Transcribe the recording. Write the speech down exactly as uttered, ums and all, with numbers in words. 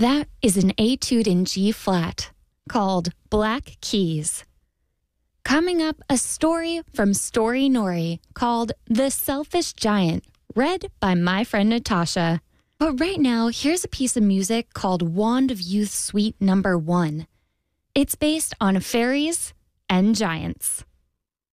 That is an etude in G flat called Black Keys. Coming up, a story from Story Nori called The Selfish Giant, read by my friend Natasha. But right now, here's a piece of music called Wand of Youth Suite Number One. It's based on fairies and giants.